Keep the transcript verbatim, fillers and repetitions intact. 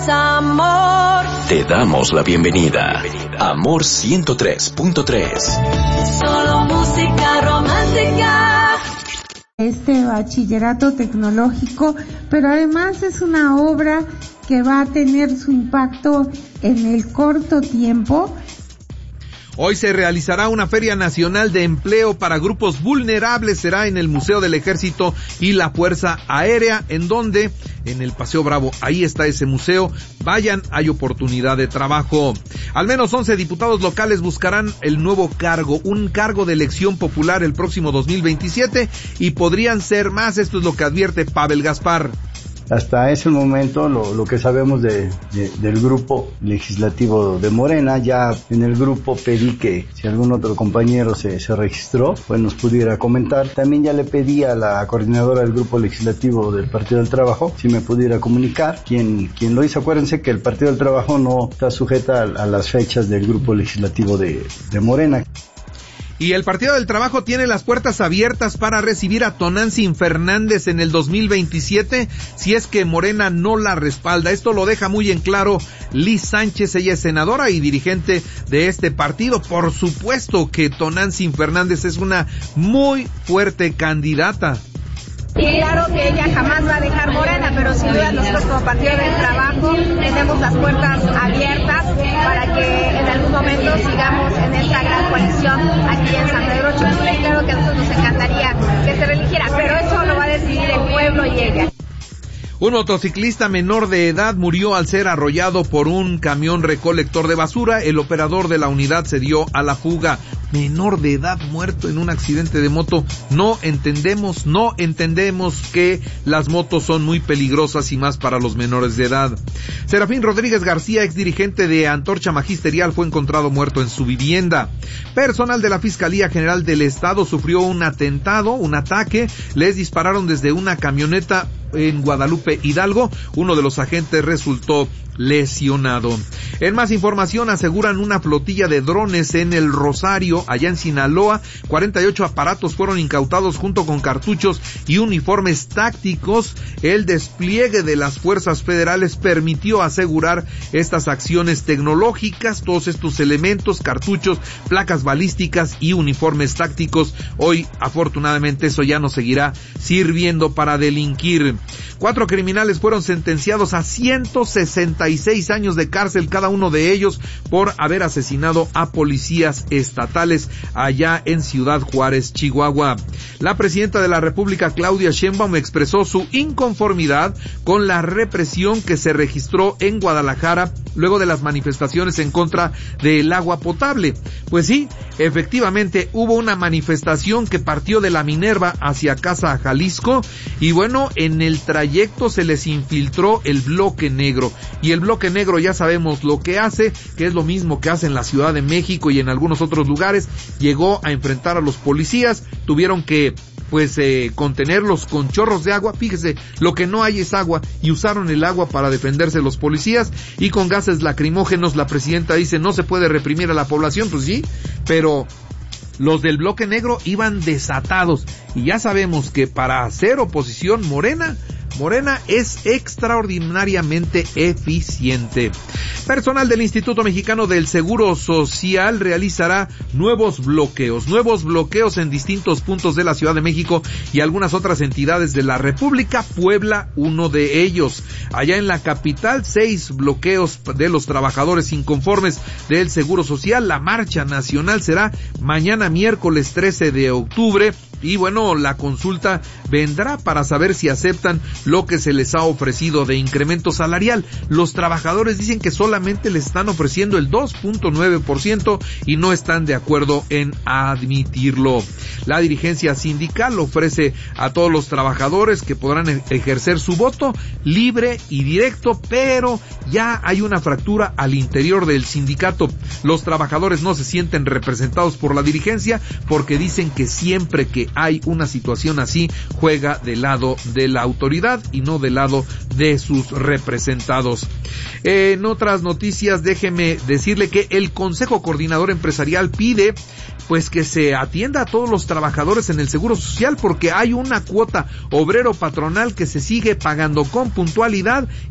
Amor. Te damos la bienvenida. Amor ciento tres punto tres. Solo música romántica. Este bachillerato tecnológico, pero además es una obra que va a tener su impacto en el corto tiempo. Hoy se realizará una Feria Nacional de Empleo para grupos vulnerables. Será en el Museo del Ejército y la Fuerza Aérea, en donde, en el Paseo Bravo, ahí está ese museo. Vayan, hay oportunidad de trabajo. Al menos once diputados locales buscarán el nuevo cargo, un cargo de elección popular el próximo dos mil veintisiete, y podrían ser más. Esto es lo que advierte Pavel Gaspar. Hasta ese momento lo, lo que sabemos de, de, del grupo legislativo de Morena, ya en el grupo pedí que si algún otro compañero se, se registró, pues nos pudiera comentar. También ya le pedí a la coordinadora del grupo legislativo del Partido del Trabajo si me pudiera comunicar quién, quién lo hizo. Acuérdense que el Partido del Trabajo no está sujeta a, a las fechas del grupo legislativo de, de Morena. Y el Partido del Trabajo tiene las puertas abiertas para recibir a Tonantzin Fernández en el dos mil veintisiete, si es que Morena no la respalda. Esto lo deja muy en claro Liz Sánchez. Ella es senadora y dirigente de este partido. Por supuesto que Tonantzin Fernández es una muy fuerte candidata. Y claro que ella jamás va a dejar Morena, pero sin duda nosotros como Partido del Trabajo tenemos las puertas abiertas para que en algún momento sigamos en esta gran coalición aquí en San Pedro Cholula, y claro que a nosotros nos encantaría que se reeligiera, pero eso lo va a decidir el pueblo y ella. Un motociclista menor de edad murió al ser arrollado por un camión recolector de basura. El operador de la unidad se dio a la fuga. Menor de edad muerto en un accidente de moto. No entendemos, no entendemos que las motos son muy peligrosas y más para los menores de edad. Serafín Rodríguez García, ex dirigente de Antorcha Magisterial, fue encontrado muerto en su vivienda. Personal de la Fiscalía General del Estado sufrió un atentado, un ataque. Les dispararon desde una camioneta en Guadalupe Hidalgo. Uno de los agentes resultó lesionado. En más información, aseguran una flotilla de drones en El Rosario, allá en Sinaloa. cuarenta y ocho aparatos fueron incautados junto con cartuchos y uniformes tácticos. El despliegue de las fuerzas federales permitió asegurar estas acciones tecnológicas. Todos estos elementos, cartuchos, placas balísticas y uniformes tácticos, hoy afortunadamente eso ya no seguirá sirviendo para delinquir. Cuatro criminales fueron sentenciados a ciento sesenta y seis años de cárcel cada uno de ellos por haber asesinado a policías estatales allá en Ciudad Juárez, Chihuahua. La presidenta de la República, Claudia Sheinbaum, expresó su inconformidad con la represión que se registró en Guadalajara luego de las manifestaciones en contra del agua potable. Pues sí, efectivamente hubo una manifestación que partió de la Minerva hacia Casa Jalisco, y bueno, en el trayecto se les infiltró el bloque negro, y el bloque negro ya sabemos lo que hace, que es lo mismo que hace en la Ciudad de México y en algunos otros lugares. Llegó a enfrentar a los policías, tuvieron que pues eh, contenerlos con chorros de agua. Fíjese, lo que no hay es agua, y usaron el agua para defenderse los policías, y con gases lacrimógenos. La presidenta dice no se puede reprimir a la población. Pues sí, pero los del bloque negro iban desatados, y ya sabemos que para hacer oposición Morena Morena es extraordinariamente eficiente. Personal del Instituto Mexicano del Seguro Social realizará nuevos bloqueos, nuevos bloqueos en distintos puntos de la Ciudad de México y algunas otras entidades de la República. Puebla, uno de ellos. Allá en la capital, seis bloqueos de los trabajadores inconformes del Seguro Social. La marcha nacional será mañana miércoles trece de octubre. Y bueno, la consulta vendrá para saber si aceptan lo que se les ha ofrecido de incremento salarial. Los trabajadores dicen que solamente les están ofreciendo el dos punto nueve por ciento y no están de acuerdo en admitirlo. La dirigencia sindical ofrece a todos los trabajadores que podrán ejercer su voto libre y directo, pero ya hay una fractura al interior del sindicato. Los trabajadores no se sienten representados por la dirigencia porque dicen que siempre que hay una situación así, juega del lado de la autoridad y no del lado de sus representados. En otras noticias, déjeme decirle que el Consejo Coordinador Empresarial pide pues que se atienda a todos los trabajadores en el Seguro Social, porque hay una cuota obrero patronal que se sigue pagando con puntualidad